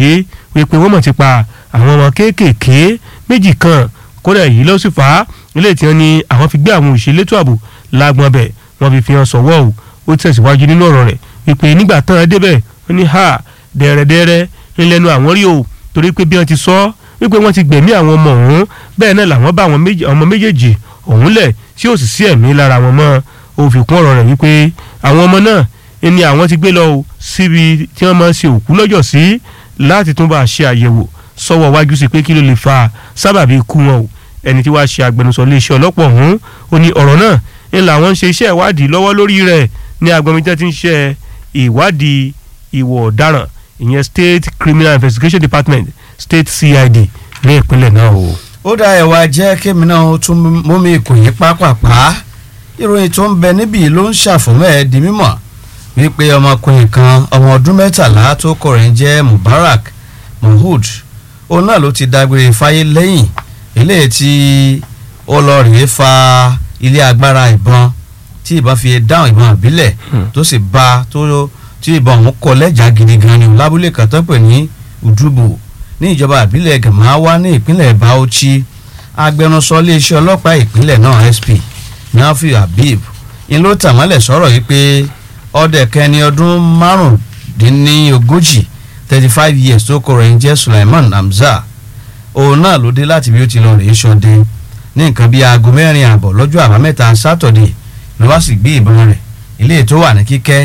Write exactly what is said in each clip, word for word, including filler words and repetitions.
lálàyé wípé wọ́n mọ̀ ti pa àwọn ọmọ kéékèèké méjì kan kódà èyí ló sì fà á ilé tí wọ́n ní àwọn fi gbé àwọn òṣèlétò ààbò lágbọn bẹ̀ wọ́n fi fi hàn sọ̀wọ́ o ó tẹ̀síwájú nínú ọ̀rọ̀ rẹ̀ wípé nígbà tán ẹ débẹ̀ wọ́n ní ha dẹ̀rẹ̀dẹ̀rẹ̀ ńlẹ́nu àwọn rí o torí pé bí wọ́n ti sọ wípé wọ́n ti gbẹ̀mí àwọn ọmọ ọ̀hún bẹ́ẹ̀ náà làwọn bá àwọn ọmọ méjèèjì ọ̀hún lẹ̀ tí ó sì sí ẹ̀mí lára wọn mọ́ ó fi kún ọ̀rọ̀ rẹ̀ wípé àwọn ọmọ náà ni àwọn ti gbé lọ síbi tí wọ́n máa ń ṣe òkú lọ́jọ́ sí láti tún bá a ṣe àyẹ̀wò sọ́wọ́ wájú sí pé kí ló lè fa sábàbí ikú wọn o ẹni tí wàá ṣe agbẹnusọ iléeṣẹ́ ọlọ́pàá ọ̀hún ó ní ọ̀rọ̀ náà ń làwọn ń ṣe iṣẹ́ ìwádìí lọ́wọ́ lórí rẹ̀ ní agbọ̀nmíjẹ́ tí ń ṣe ìwádìí ìwọ̀ ọ̀daràn ìyẹn State Criminal Investigation Department State C I D ní ìpínlẹ̀ náà o. ó dá ẹ̀wà jẹ́ kémi náà tún mú mi kò yí pápápá ìròyìn tó ń bẹ níbí ló ń ṣàfùmọ́ ẹ̀ di mímọ̀ wípé ọmọkùnrin kan ọmọ ọdún mẹ́tàlá tó kọ rẹ̀ ń jẹ́ Mubarak Mahmood òun náà ló ti dágbére fáyé lẹ́yìn eléyìí tí ó lọ rèé fa ilé agbára ìbọn tí ìbọn fi dáhùn ìbọn àbílẹ̀ tó sì bá tó tí ìbọn òun kọ lẹ́jà gidi gan ni lábúlé kan tó pè ní Udubu ní ìjọba àbílẹ̀ Gamawa ní ìpínlẹ̀ Bauchi agbẹnusọ iléeṣẹ́ ọlọ́pàá ìpínlẹ̀ náà S P Nafi Habib ń ló tàmọ́lẹ̀ sọ̀rọ̀ yìí pé ọdẹ kẹni ọdún márùndínlógójì thirty five years tó kọ rẹ̀ ń jẹ́ Sulaiman Hamza òun náà ló dé láti bí ó ti lọ rèé ṣọdẹ ní nǹkan bíi aago mẹ́rin àbọ̀ lọ́jọ́ àbámẹ́ta sátọ̀dẹ̀ ló wá sì gbé ìbọn rẹ̀ ilé tó wà ní kíkẹ́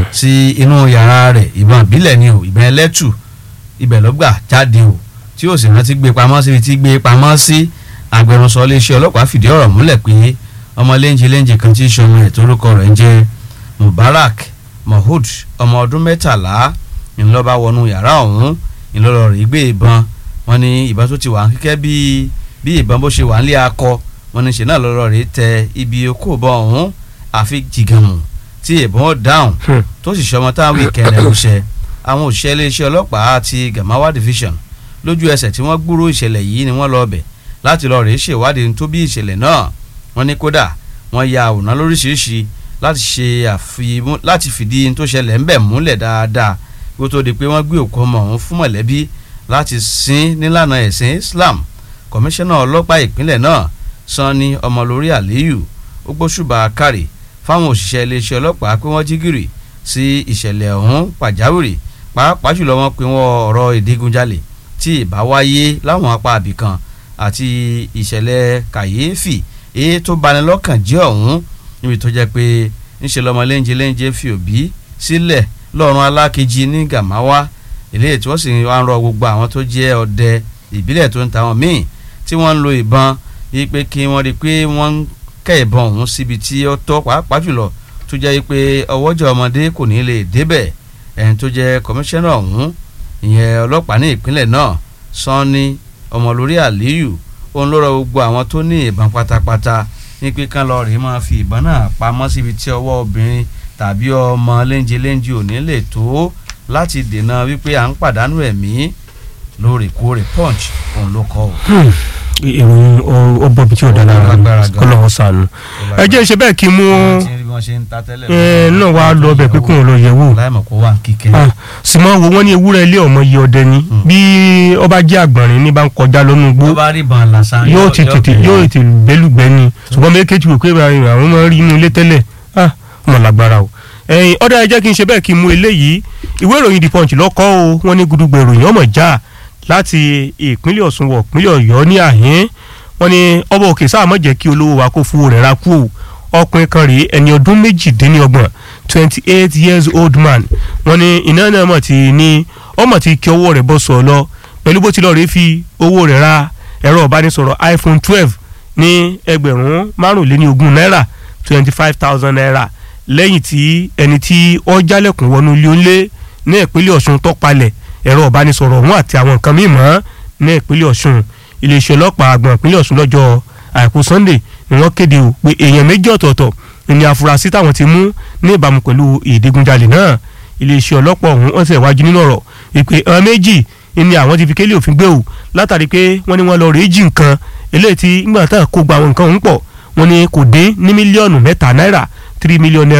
sí inú yàrá rẹ̀ ìbọn ìbílẹ̀ ni o ìbọn ẹlẹ́tù ibẹ̀ ló gbà jáde o tí ó sì rántí gbé pamọ́ síbi tí gbé pamọ́ sí agbẹnusọ iléeṣẹ́ ọlọ́pàá fìdí ọ̀rọ̀ múlẹ̀ pé ọmọ léńjẹ léńjẹ kan tí í ṣe ọmọ rẹ̀ torúkọ rẹ̀ ń jẹ́ Mubarak Mahmood ọmọ ọdún mẹ́tàlá ńlọba wọnú yàrá ọ̀hún ńlọrọ̀ rí gbé ìbọn wọn ní ìbọn tó ti wà ń kíkẹ́ bíi bí ìbọn bó ṣe wà ń lé akọ wọn ní ṣe náà lọ́rọ̀ rí tẹ ibi okó ìbọn ọ̀hún àfi jìgàmù tí ìbọn dáhùn tó sì ṣọmọ táwọn ìkẹlẹ̀ ọ̀ṣẹ́ àwọn òṣìṣẹ́ iléeṣẹ́ ọlọ́pàá àti Gamawa division lójú ẹsẹ̀ tí wọ́n gbúrò ìṣẹ̀lẹ̀ yìí ni wọ́n lọ bẹ̀ láti lọ rèé ṣèwádìí tó bí ìṣẹ̀lẹ̀ náà wọ́n ní kódà wọ́n ya àwòrán lóríṣiríṣi láti ṣe àfimú láti fìdí tó ṣẹlẹ̀ ń bẹ̀ múlẹ̀ dáadáa kó tó di pé wọ́n gbé òkú ọmọ ọ̀hún fún mọ̀lẹ́bí láti sin nílànà ẹ̀sìn Islam kọmíṣánná ọlọ́pàá ìpínlẹ̀ náà Sanni Ọmọlórí Aliyu ó gbóṣùbà kárì fáwọn òṣìṣẹ́ iléeṣẹ́ ọlọ́pàá pé wọ́n jí gìrì sí ìṣẹ̀lẹ̀ ọ̀hún pàjáwìrì pàápàá jùlọ wọ́n pe wọ́n ọ̀rọ̀ ìdígunjalè tí ìbá wáyé láwọn apá àbìkan àti ìṣẹ̀lẹ̀ kàyéfì èyí tó bani lọ́kàn jẹ́ ọ̀hún níbi tó jẹ́ pé ńṣe lọ́mọ léńjẹ léńjẹ fi òbí sílẹ̀ lọ́rùn alákejì ní Gamawa eléyìí tí wọ́n sì ń rọ gbogbo àwọn tó jẹ́ ọdẹ ìbílẹ̀ tó ń ta wọn míì tí wọ́n ń lo ìbọn yìí pé kí wọ́n rí i pé wọ́n ń kẹ́ ìbọn ọ̀hún síbi tí ó tọ́ pàápàá jùlọ tó jẹ́ pé ọwọ́jà ọmọdé kò ní lè débẹ̀ ẹni tó jẹ́ kọmíṣánná ọ̀hún ìyẹn ọlọ́pàá ní ìpínlẹ̀ náà Sanni Ọmọlórí Aliyu òun ló rọ gbogbo àwọn tó ní ìbọn pátápátá ní pé kán lọ rèé máa fi ìbọn náà pamọ́ síbi tí ọwọ́ obìnrin tàbí ọmọ léńjẹ léńjẹ ò ní lè tó láti dènà wípé à ń pàdánù ẹ̀mí lóòrèkóòrè Punch òun ló kọ́ ọ́. ìròyìn ọbọ bíi tí ò dáná kó lọ́wọ́ sànù. ẹ jẹ́ ìṣe bẹ́ẹ̀ kí n mú náà wàá lọ bẹ̀ pé kóun lọ yẹ̀ wò. sìmọ́ wo wọ́n ní ewúrẹ́ ilé ọmọ yìí ọdẹ ni bí ọba jẹ́ àgbọ̀nrín ní bá ń kọjá lọ́nù gbó yóò ti tètè yóò ti bẹ́lùgbẹ́ ni ṣùgbọ́n méjèèjì wò pé àwọn máa ń rí inú ilé tẹ́lẹ̀ ọmọ lágbára o. ẹ̀yin ọ̀dà ẹ jẹ́ kí n ṣe bẹ́ẹ̀ kí n mú eléyìí ìwé ìròyìn The Punch lọ́kọ́ o wọ́n ní gudugbò ìròyìn ọmọ já láti ìpínlẹ̀ Ọ̀ṣun wọ̀ ìpínlẹ̀ Ọ̀yọ́ ní àhín wọ́n ní ọba òkè sáà má jẹ́ kí olówó wa kó fowó rẹ̀ ra kú o ọkùnrin kan rèé ẹni ọdún méjìdínlọ́gbọ̀n twenty eight years old man wọ́n ní iná náà mọ̀ tí ní ọmọ tí kí ọwọ́ rẹ̀ bọ́ sọ̀ lọ pẹ̀lú bó ti lọ́ọ́ rèé fi owó rẹ̀ ra ẹ̀rọ ìbánisọ̀rọ̀ iPhone twelve ní ẹgbẹ̀rún márùnléníogún náírà twenty five thousand naira lẹ́yìn tí ẹni tí ó jálẹ̀kùn wọnú ilé ńlé ní ìpínlẹ̀ Ọ̀ṣun tọ́palẹ̀ ẹ̀rọ ìbánisọ̀rọ̀ ọ̀hún àti àwọn nǹkan mímọ́ ní ìpínlẹ̀ Ọ̀ṣun iléeṣẹ́ ọlọ́pàá àgbọ̀n ìpínlẹ̀ Ọ̀ṣun lọ́jọ́ àìkú Sunday ni wọ́n kéde o pé èèyàn méjì ọ̀tọ̀ọ̀tọ̀ ni afurasí táwọn ti mú ní ìbámu pẹ̀lú ìdigunjalè náà iléeṣẹ́ ọlọ́pàá ọ̀hún wọ́n sì wájú nínú ọ̀rọ̀ ìpè àwọn méjì ni àwọn ti fi kélé òfin gbé o látàrí pé wọ́n ní wọ́n lọ rèé jí nǹkan eléyìí tí ńgbà tán kó gba àwọn nǹkan ọ̀hún pọ̀ wọ́n ní kò dín ní mílíọ̀nù mẹ́ta náírà three million naira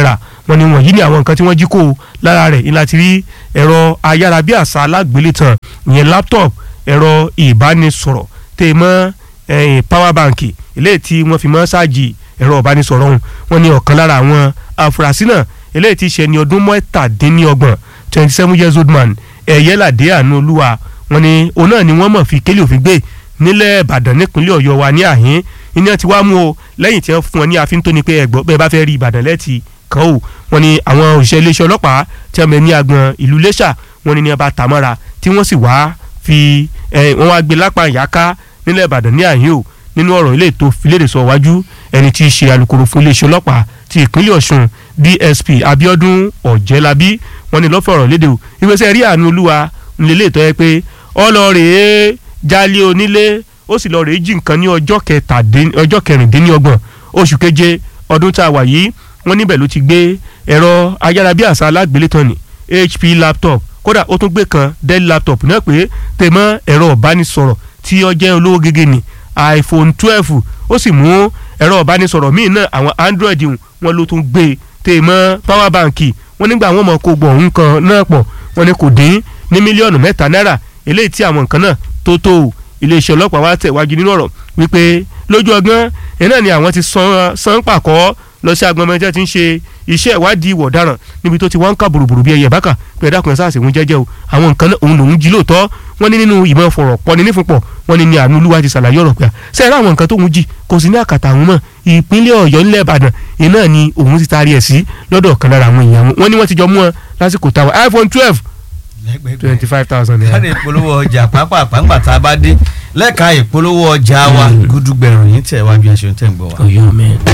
wọ́n ní wọ̀nyí ni àwọn nǹkan tí wọ́n jí kó lára rẹ̀ ìlà ti rí ẹ̀rọ ayárabíàṣá alágbélétan ìyẹn laptop ẹ̀rọ ìbánisọ̀rọ̀ tẹ̀ mọ́ power bank eléyìí tí wọ́n fi mọ́ ṣáàjì ẹ̀rọ ìbánisọ̀rọ̀ ọ̀hún wọ́n ní ọ̀kan lára àwọn afurasí náà eléyìí tí ṣe ní ọdún mẹ́tàdínlọ́gbọ̀n twenty seven years old man ẹ̀yẹ́ládé àánú olúwa wọ́n ní òun náà ni wọ́n mọ̀ fi kélé òfin gbé nílẹ̀ ìbàdàn nípínlẹ̀ ọ̀yọ́ wa ní àhín iná tí wàá mú o lẹ́yìn tí wọ́n fún ọ ní àfin tó ní pé ẹ̀gbọ́n bẹ́ẹ̀ bá fẹ́ rí ìbàdàn lẹ́tì kan o wọ́n ní àwọn òṣìṣẹ́ iléeṣẹ́ ọlọ́pàá tí wọ́n bẹ ní agbọn ìlú iléṣà wọ́n ní ní ọba tàmọ́ra tí wọ́n sì wá fi wọ́n wá gbé lápá ìyáká nílẹ̀ ìbàdàn ní àhín o nínú ọ̀rọ̀ ilé ètò ìfilédè sọ wájú ẹni tí í ṣe alukoro fún iléeṣẹ́ ọlọ́pàá ti ìpínlẹ̀ ọ̀ṣun D S P Abíọ́dún Ọ̀jẹ́lábí wọ́n ní lọ́fọ̀ ọ̀rọ̀ lédè o ìgbésẹ̀ rí àánú olúwa nílé ìtọ́ yẹ pé ọlọ́ọ̀rẹ́ jálẹ̀ onílé ó sì lọ́ọ́ rèé jí nǹkan ní ọjọ́ kẹrìndínlọ́gbọ̀n oṣù keje ọdún tá a wà yìí wọ́n níbẹ̀ ló ti gbé ẹ̀rọ ayárabíàṣá alágbélétan ní H P laptop kódà ó tún gbé kan Dell laptop náà pé tèmọ́ ẹ̀rọ ìbánisọ̀rọ̀ tí ó jẹ́ olówó gẹ́gẹ́ ní iPhone twelve ó sì mú ẹ̀rọ ìbánisọ̀rọ̀ míì náà àwọn Android wọn ló tún gbé tèmọ́ power bank wọ́n nígbà wọn mọ̀ kó gbọ̀ nǹkan náà pọ̀ wọ́n ní kò dín ní mílíọ̀nù mẹ́ta náírà eléyìí tí àwọn nǹkan náà tó tó iléeṣẹ́ ọlọ́pàá wa tẹ̀wájú nínú ọ̀rọ̀ wípé lójú ọgán ẹ̀ náà ni àwọn ti san san pàkọ́ lọ sí agbọ̀n mẹ́jọ tí ń ṣe iṣẹ́ ìwádìí ìwà ọ̀daràn níbi tó ti wá ń kà bùrùbùrù bí ẹyẹ bákà pé ẹ̀dá kan sáà sì ń jẹ́jẹ́ o àwọn nǹkan náà òun lòún jí lóòótọ́ wọ́n ní nínú ìmọ̀ fọ̀rọ̀ pọ̀ni nífúnpọ̀ wọ́n ní ní àánú olúwa ti ṣàlàyé ọ̀rọ̀ pé sẹ́ẹ̀rẹ́ àwọn nǹkan tó ń jí kò sí ní àkàtà àwọn mọ̀ ìpínlẹ̀ ọ̀yọ́ nílẹ̀ ìbàdàn iná ni òun ti taari ẹ̀ sí lọ́dọ̀ kan lára àwọn èèyàn wọn ní wọ́n ti jọ mú wọn lásìkò táwọn iPhone twelve twenty five thousand naira. káde ìpolówó ọjà pápá ńgbà tá a bá dé lẹ́ka ìpolówó ọjà wa gúdúgbẹ̀rún yìí tẹ̀ wá bí ẹ ṣe ń tẹ̀ ń gbọ́ wa.